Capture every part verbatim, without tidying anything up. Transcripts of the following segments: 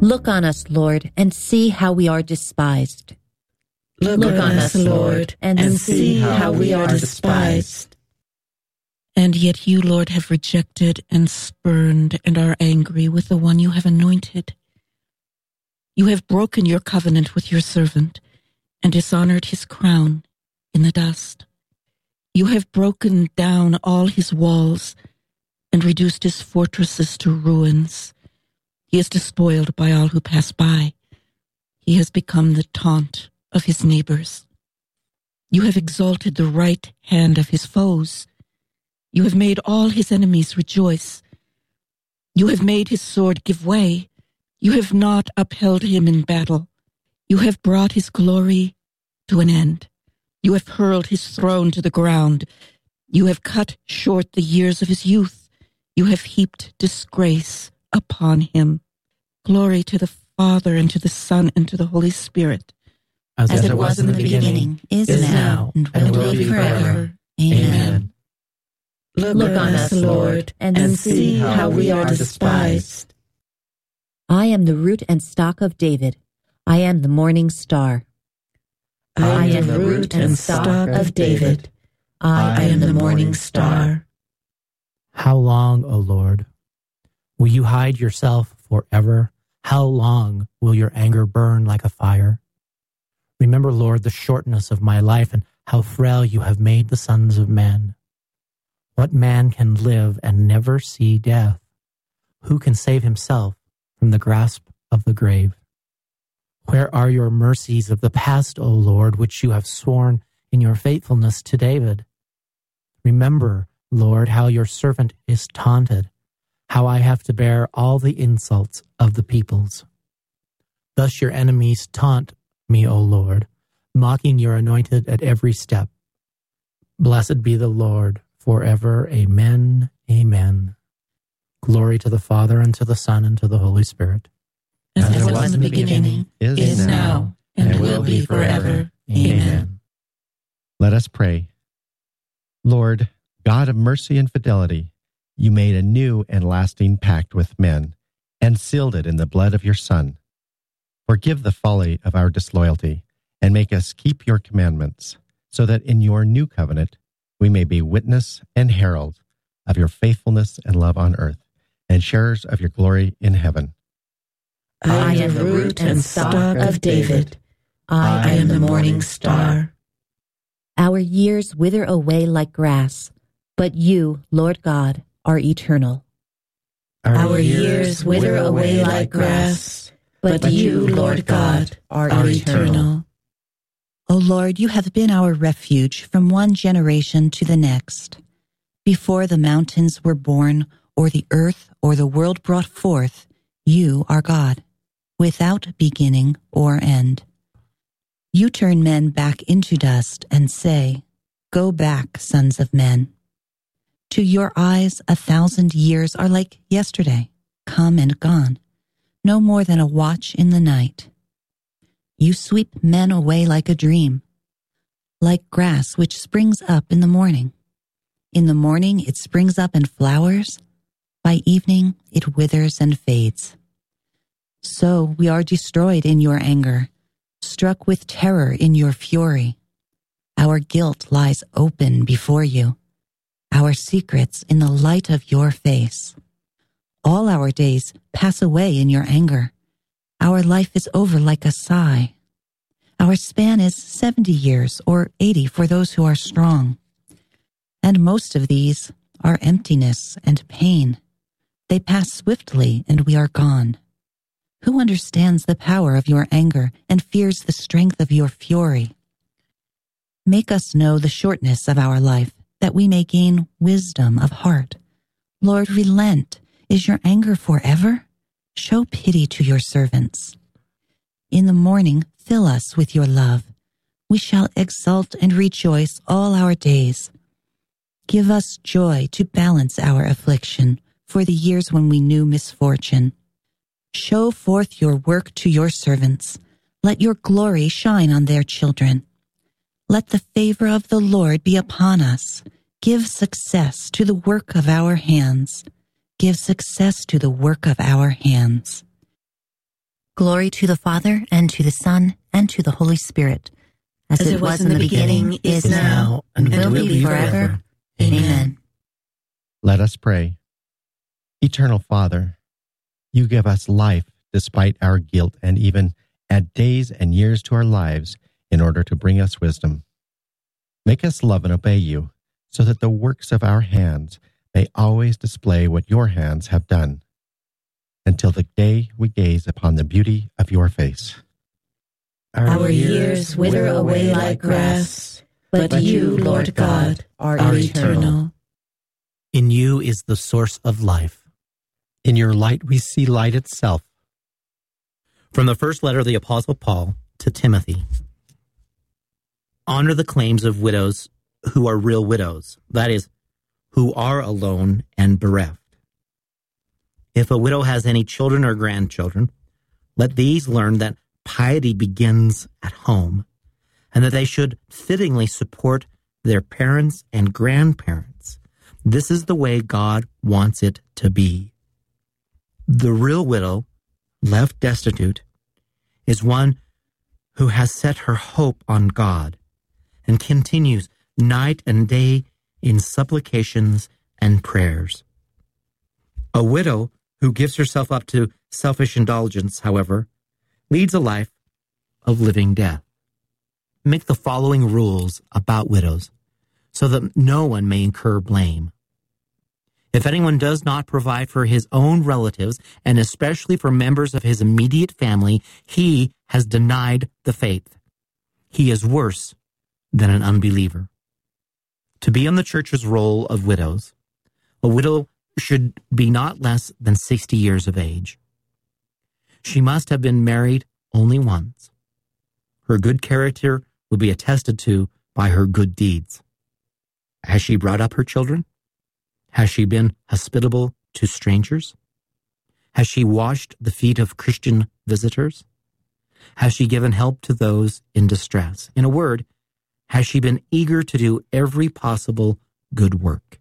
Look on us, Lord, and see how we are despised. Look, Look on us, Lord, and, and see how we are despised. And yet you, Lord, have rejected and spurned and are angry with the one you have anointed. You have broken your covenant with your servant and dishonored his crown in the dust. You have broken down all his walls and reduced his fortresses to ruins. He is despoiled by all who pass by. He has become the taunt of his neighbors. You have exalted the right hand of his foes. You have made all his enemies rejoice. You have made his sword give way. You have not upheld him in battle. You have brought his glory to an end. You have hurled his throne to the ground. You have cut short the years of his youth. You have heaped disgrace upon him. Glory to the Father, and to the Son, and to the Holy Spirit. As, As it, it was in the beginning, is, is now, and will, and will be forever. forever. Amen. Look, Look on us, Lord, and, and see how we are despised. I am the root and stock of David. I am the morning star. I am the root and stock of David. I am the morning star. How long, O Lord, will you hide yourself forever? How long will your anger burn like a fire? Remember, Lord, the shortness of my life and how frail you have made the sons of men. What man can live and never see death? Who can save himself from the grasp of the grave? Where are your mercies of the past, O Lord, which you have sworn in your faithfulness to David? Remember, Lord, how your servant is taunted, how I have to bear all the insults of the peoples. Thus your enemies taunt me, O Lord, mocking your anointed at every step. Blessed be the Lord forever. Amen. Amen. Glory to the Father, and to the Son, and to the Holy Spirit. As, As it was in the beginning, is, is now, and, and will be forever. Amen. Let us pray. Lord, God of mercy and fidelity, you made a new and lasting pact with men and sealed it in the blood of your Son. Forgive the folly of our disloyalty and make us keep your commandments, so that in your new covenant we may be witness and herald of your faithfulness and love on earth, and sharers of your glory in heaven. I am the root and stock of David. I am the morning star. Our years wither away like grass, but you, Lord God, are eternal. Our years wither away like grass, but you, Lord God, are eternal. O Lord, you have been our refuge from one generation to the next. Before the mountains were born, or the earth or the world brought forth, you are God, without beginning or end. You turn men back into dust and say, "Go back, sons of men." To your eyes a thousand years are like yesterday, come and gone, no more than a watch in the night. You sweep men away like a dream, like grass which springs up in the morning. In the morning it springs up and flowers. By evening it withers and fades. So we are destroyed in your anger, struck with terror in your fury. Our guilt lies open before you, our secrets in the light of your face. All our days pass away in your anger. Our life is over like a sigh. Our span is seventy years or eighty for those who are strong. And most of these are emptiness and pain. They pass swiftly and we are gone. Who understands the power of your anger and fears the strength of your fury? Make us know the shortness of our life, that we may gain wisdom of heart. Lord, relent. Is your anger forever? Show pity to your servants. In the morning, fill us with your love. We shall exult and rejoice all our days. Give us joy to balance our affliction for the years when we knew misfortune. Show forth your work to your servants. Let your glory shine on their children. Let the favor of the Lord be upon us. Give success to the work of our hands. Give success to the work of our hands. Glory to the Father, and to the Son, and to the Holy Spirit, as, as it, it was, was in the beginning, beginning is now, and, and will be, be forever. forever. Amen. Amen. Let us pray. Eternal Father, you give us life despite our guilt, and even add days and years to our lives in order to bring us wisdom. Make us love and obey you, so that the works of our hands may always display what your hands have done, until the day we gaze upon the beauty of your face. Our, our years wither away like grass, but you, Lord God, are, are eternal. In you is the source of life. In your light we see light itself. From the first letter of the Apostle Paul to Timothy. Honor the claims of widows who are real widows, that is, who are alone and bereft. If a widow has any children or grandchildren, let these learn that piety begins at home, and that they should fittingly support their parents and grandparents. This is the way God wants it to be. The real widow, left destitute, is one who has set her hope on God and continues night and day in supplications and prayers. A widow who gives herself up to selfish indulgence, however, leads a life of living death. Make the following rules about widows, so that no one may incur blame. If anyone does not provide for his own relatives, and especially for members of his immediate family, he has denied the faith. He is worse than an unbeliever. To be on the church's roll of widows, a widow should be not less than sixty years of age. She must have been married only once. Her good character will be attested to by her good deeds. Has she brought up her children? Has she been hospitable to strangers? Has she washed the feet of Christian visitors? Has she given help to those in distress? In a word, has she been eager to do every possible good work?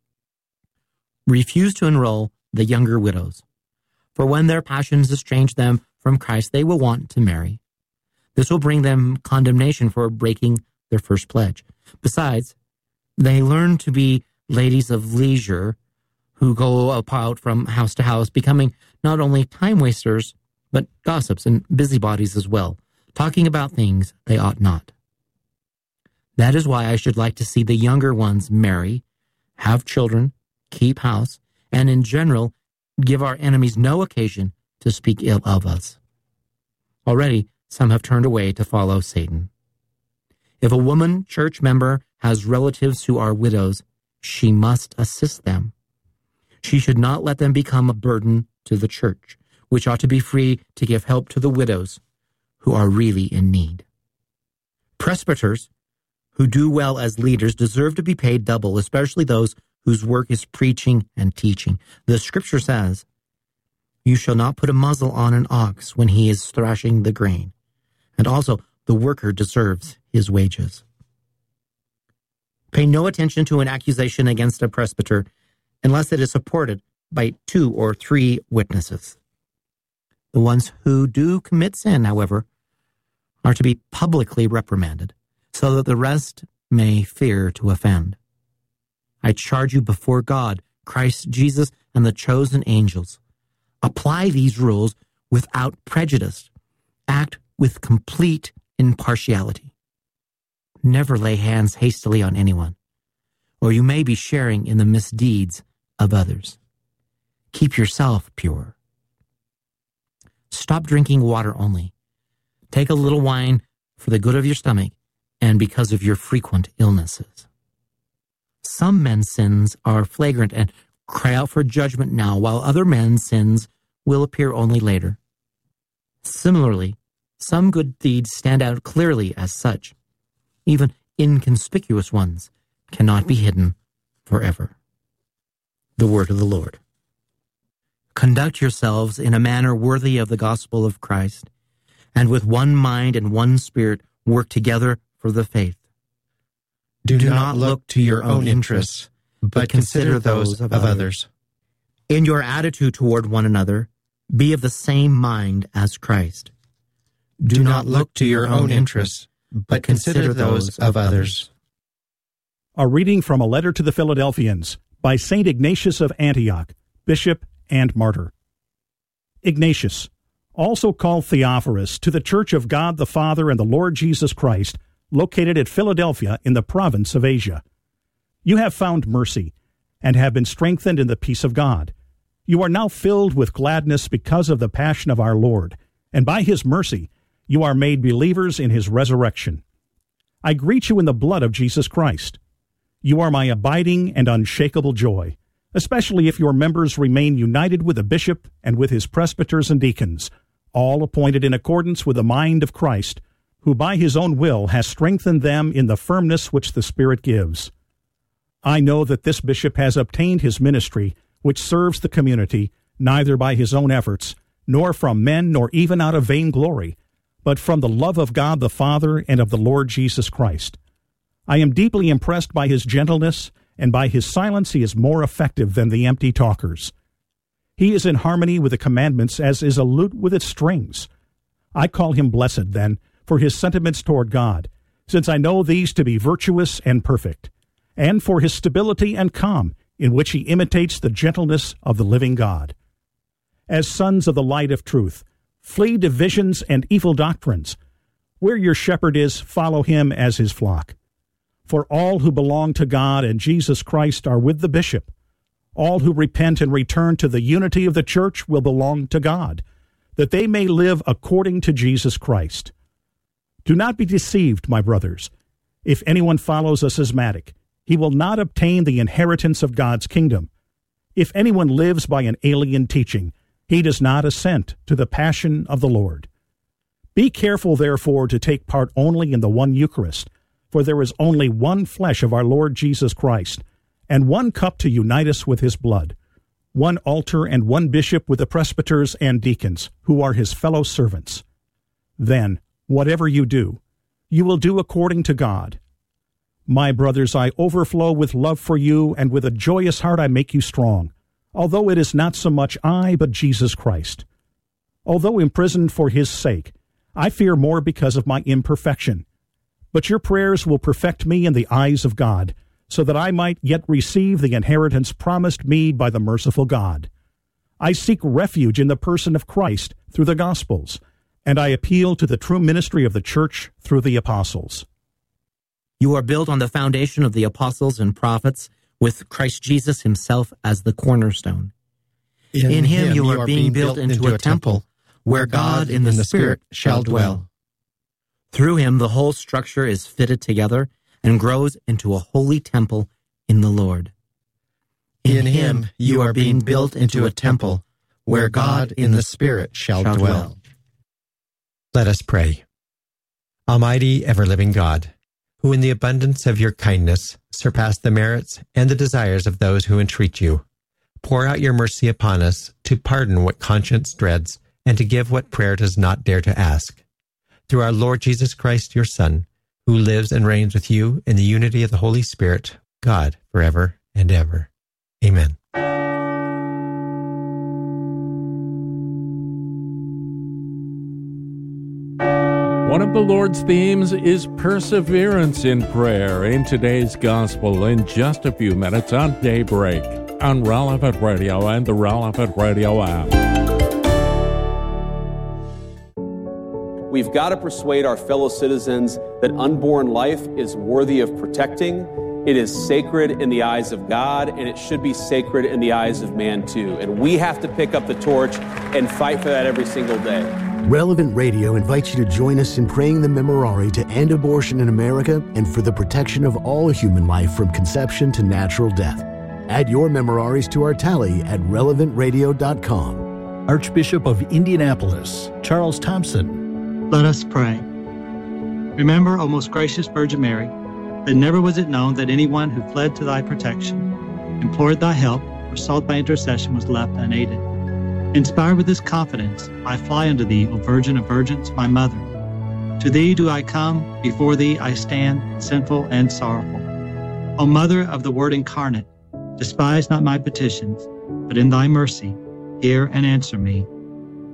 Refuse to enroll the younger widows, for when their passions estrange them from Christ, they will want to marry. This will bring them condemnation for breaking their first pledge. Besides, they learn to be ladies of leisure who go about from house to house, becoming not only time wasters, but gossips and busybodies as well, talking about things they ought not. That is why I should like to see the younger ones marry, have children, keep house, and in general, give our enemies no occasion to speak ill of us. Already, some have turned away to follow Satan. If a woman church member has relatives who are widows, she must assist them. She should not let them become a burden to the church, which ought to be free to give help to the widows who are really in need. Presbyters who do well as leaders deserve to be paid double, especially those whose work is preaching and teaching. The scripture says, "You shall not put a muzzle on an ox when he is thrashing the grain." And also, the worker deserves his wages. Pay no attention to an accusation against a presbyter unless it is supported by two or three witnesses. The ones who do commit sin, however, are to be publicly reprimanded, so that the rest may fear to offend. I charge you before God, Christ Jesus, and the chosen angels. Apply these rules without prejudice. Act with complete impartiality. Never lay hands hastily on anyone, or you may be sharing in the misdeeds of others. Keep yourself pure. Stop drinking water only. Take a little wine for the good of your stomach and because of your frequent illnesses. Some men's sins are flagrant and cry out for judgment now, while other men's sins will appear only later. Similarly, some good deeds stand out clearly as such. Even inconspicuous ones cannot be hidden forever. The word of the Lord. Conduct yourselves in a manner worthy of the gospel of Christ, and with one mind and one spirit work together for the faith. Do, Do not look to your own interests, but consider those of others. In your attitude toward one another, Be of the same mind as Christ. Do not look to your own interests, but consider those of others. A reading from a letter to the Philadelphians by Saint Ignatius of Antioch, Bishop and Martyr. Ignatius, also called Theophorus, to the Church of God the Father and the Lord Jesus Christ, located at Philadelphia in the province of Asia. You have found mercy, and have been strengthened in the peace of God. You are now filled with gladness because of the passion of our Lord, and by his mercy you are made believers in his resurrection. I greet you in the blood of Jesus Christ. You are my abiding and unshakable joy, especially if your members remain united with the bishop and with his presbyters and deacons, all appointed in accordance with the mind of Christ, who by his own will has strengthened them in the firmness which the Spirit gives. I know that this bishop has obtained his ministry, which serves the community, neither by his own efforts, nor from men, nor even out of vainglory, but from the love of God the Father and of the Lord Jesus Christ. I am deeply impressed by his gentleness, and by his silence he is more effective than the empty talkers. He is in harmony with the commandments as is a lute with its strings. I call him blessed, then, for his sentiments toward God, since I know these to be virtuous and perfect, and for his stability and calm, in which he imitates the gentleness of the living God. As sons of the light of truth, flee divisions and evil doctrines. Where your shepherd is, follow him as his flock. For all who belong to God and Jesus Christ are with the bishop. All who repent and return to the unity of the church will belong to God, that they may live according to Jesus Christ. Do not be deceived, my brothers. If anyone follows a schismatic, he will not obtain the inheritance of God's kingdom. If anyone lives by an alien teaching, he does not assent to the passion of the Lord. Be careful, therefore, to take part only in the one Eucharist, for there is only one flesh of our Lord Jesus Christ, and one cup to unite us with his blood, one altar and one bishop with the presbyters and deacons, who are his fellow servants. Then, whatever you do, you will do according to God. My brothers, I overflow with love for you, and with a joyous heart I make you strong, although it is not so much I, but Jesus Christ. Although imprisoned for his sake, I fear more because of my imperfection. But your prayers will perfect me in the eyes of God, so that I might yet receive the inheritance promised me by the merciful God. I seek refuge in the person of Christ through the Gospels, and I appeal to the true ministry of the Church through the Apostles. You are built on the foundation of the apostles and prophets, with Christ Jesus himself as the cornerstone. In, in him you are being built into a temple, where God in the Spirit shall dwell. Through him the whole structure is fitted together and grows into a holy temple in the Lord. In him you are being built into a temple, where God in the Spirit shall dwell. Let us pray. Almighty, ever-living God, who in the abundance of your kindness surpass the merits and the desires of those who entreat you, pour out your mercy upon us to pardon what conscience dreads and to give what prayer does not dare to ask. Through our Lord Jesus Christ, your Son, who lives and reigns with you in the unity of the Holy Spirit, God, forever and ever. Amen. One of the Lord's themes is perseverance in prayer in today's gospel in just a few minutes on Daybreak on Relevant Radio and the Relevant Radio app. We've got to persuade our fellow citizens that unborn life is worthy of protecting. It is sacred in the eyes of God, and it should be sacred in the eyes of man too. And we have to pick up the torch and fight for that every single day. Relevant Radio invites you to join us in praying the Memorare to end abortion in America and for the protection of all human life from conception to natural death. Add your Memoraries to our tally at relevant radio dot com. Archbishop of Indianapolis, Charles Thompson. Let us pray. Remember, O most gracious Virgin Mary, that never was it known that anyone who fled to thy protection, implored thy help, or sought thy intercession was left unaided. Inspired with this confidence, I fly unto thee, O Virgin of Virgins, my Mother. To thee do I come, before thee I stand, sinful and sorrowful. O Mother of the Word incarnate, despise not my petitions, but in thy mercy, hear and answer me.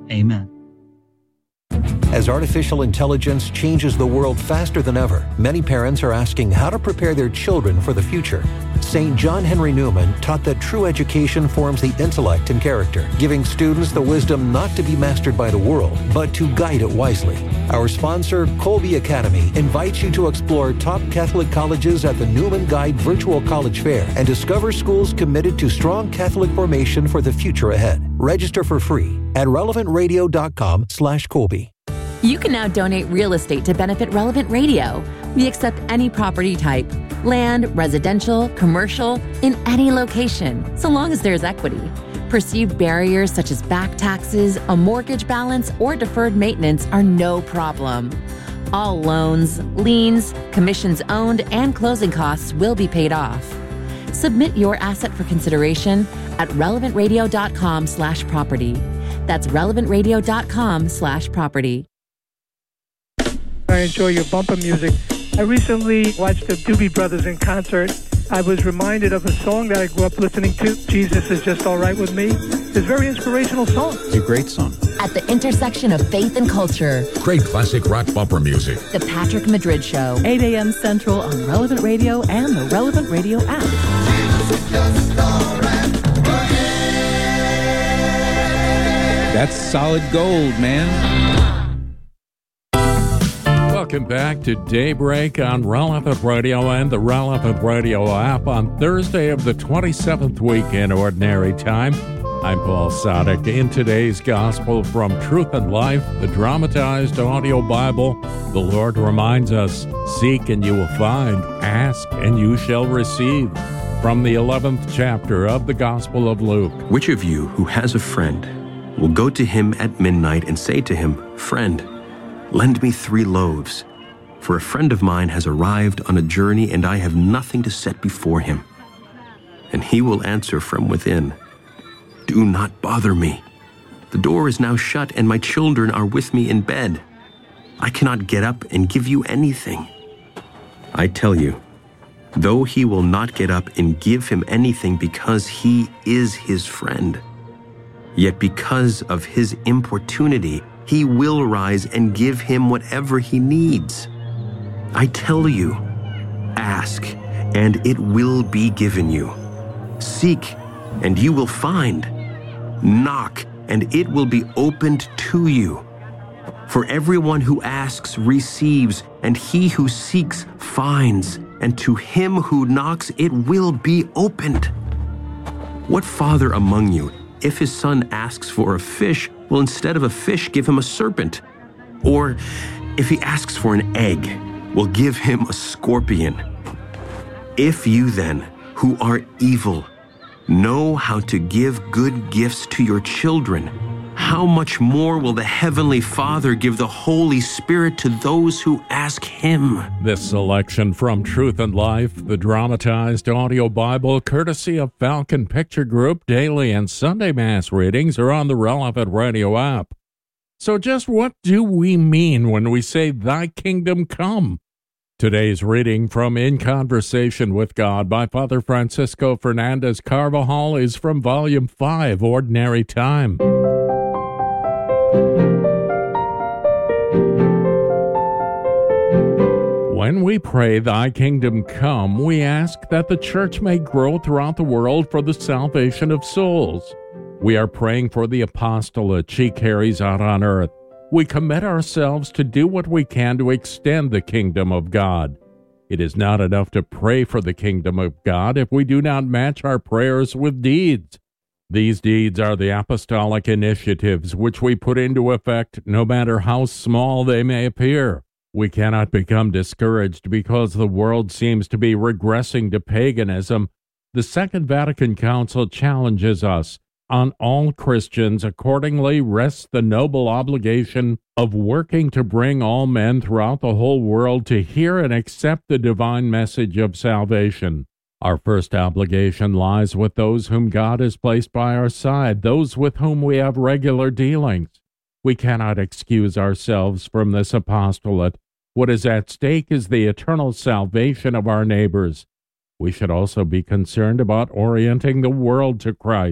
Amen. As artificial intelligence changes the world faster than ever, many parents are asking how to prepare their children for the future. Saint John Henry Newman taught that true education forms the intellect and character, giving students the wisdom not to be mastered by the world, but to guide it wisely. Our sponsor, Colby Academy, invites you to explore top Catholic colleges at the Newman Guide Virtual College Fair and discover schools committed to strong Catholic formation for the future ahead. Register for free at relevant radio dot com slash Colby. You can now donate real estate to benefit Relevant Radio. We accept any property type, land, residential, commercial, in any location, so long as there's equity. Perceived barriers such as back taxes, a mortgage balance, or deferred maintenance are no problem. All loans, liens, commissions owned, and closing costs will be paid off. Submit your asset for consideration at relevant radio dot com slash property. That's relevant radio dot com slash property. I enjoy your bumper music. I recently watched the Doobie Brothers in concert. I was reminded of a song that I grew up listening to, Jesus Is Just All Right With Me. It's a very inspirational song. It's a great song. At the intersection of faith and culture. Great classic rock bumper music. The Patrick Madrid Show. eight a.m. Central on Relevant Radio and the Relevant Radio app. Jesus is just all right with me. That's solid gold, man. Welcome back to Daybreak on Relevant Radio and the Relevant Radio app on Thursday of the twenty-seventh week in Ordinary Time. I'm Paul Sadek. In today's Gospel from Truth and Life, the dramatized audio Bible, the Lord reminds us, seek and you will find, ask and you shall receive. From the eleventh chapter of the Gospel of Luke. Which of you who has a friend will go to him at midnight and say to him, Friend, lend me three loaves, for a friend of mine has arrived on a journey and I have nothing to set before him. And he will answer from within, Do not bother me. The door is now shut and my children are with me in bed. I cannot get up and give you anything. I tell you, though he will not get up and give him anything because he is his friend, yet because of his importunity, he will rise and give him whatever he needs. I tell you, ask, and it will be given you. Seek, and you will find. Knock, and it will be opened to you. For everyone who asks receives, and he who seeks finds, and to him who knocks it will be opened. What father among you, if his son asks for a fish, will instead of a fish give him a serpent? Or if he asks for an egg, will give him a scorpion? If you then, who are evil, know how to give good gifts to your children, how much more will the Heavenly Father give the Holy Spirit to those who ask Him? This selection from Truth and Life, the dramatized audio Bible, courtesy of Falcon Picture Group, daily and Sunday Mass readings are on the Relevant Radio app. So just what do we mean when we say, Thy kingdom come? Today's reading from In Conversation with God by Father Francisco Fernandez Carvajal is from Volume five, Ordinary Time. When we pray, Thy kingdom come, we ask that the church may grow throughout the world for the salvation of souls. We are praying for the apostolate she carries out on earth. We commit ourselves to do what we can to extend the kingdom of God. It is not enough to pray for the kingdom of God if we do not match our prayers with deeds. These deeds are the apostolic initiatives which we put into effect, no matter how small they may appear. We cannot become discouraged because the world seems to be regressing to paganism. The Second Vatican Council challenges us. On all Christians, accordingly, rests the noble obligation of working to bring all men throughout the whole world to hear and accept the divine message of salvation. Our first obligation lies with those whom God has placed by our side, those with whom we have regular dealings. We cannot excuse ourselves from this apostolate. What is at stake is the eternal salvation of our neighbors. We should also be concerned about orienting the world to Christ.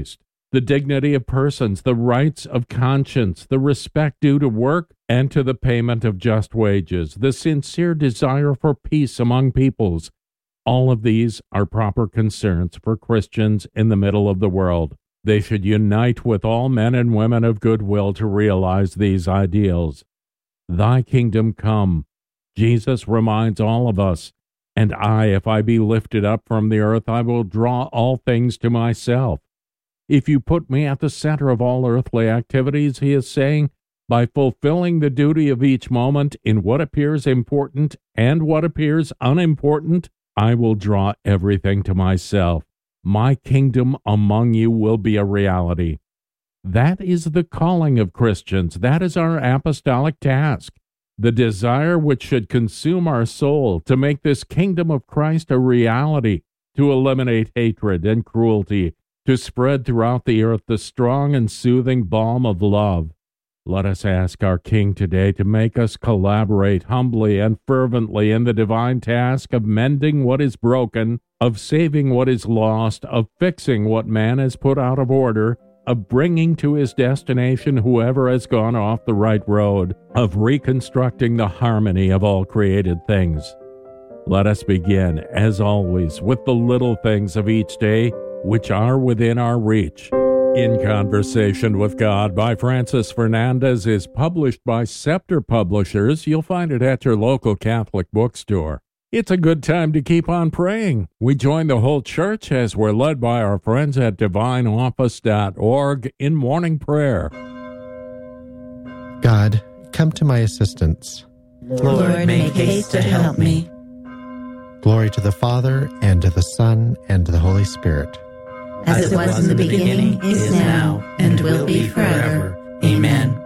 the dignity of persons, the rights of conscience, the respect due to work and to the payment of just wages, the sincere desire for peace among peoples. All of these are proper concerns for Christians in the middle of the world. They should unite with all men and women of goodwill to realize these ideals. Thy kingdom come. Jesus reminds all of us, and I, if I be lifted up from the earth, I will draw all things to myself. If you put me at the center of all earthly activities, he is saying, by fulfilling the duty of each moment in what appears important and what appears unimportant, I will draw everything to myself. My kingdom among you will be a reality. That is the calling of Christians. That is our apostolic task. The desire which should consume our soul to make this kingdom of Christ a reality, to eliminate hatred and cruelty, to spread throughout the earth the strong and soothing balm of love. Let us ask our King today to make us collaborate humbly and fervently in the divine task of mending what is broken, of saving what is lost, of fixing what man has put out of order, of bringing to his destination whoever has gone off the right road, of reconstructing the harmony of all created things. Let us begin, as always, with the little things of each day which are within our reach. In Conversation with God by Francis Fernandez is published by Scepter Publishers. You'll find it at your local Catholic bookstore. It's a good time to keep on praying. We join the whole church as we're led by our friends at divine office dot org in morning prayer. God, come to my assistance. Lord, make haste to help me. Glory to the Father, and to the Son, and to the Holy Spirit. As it was in the beginning, is now, and will be forever. Amen.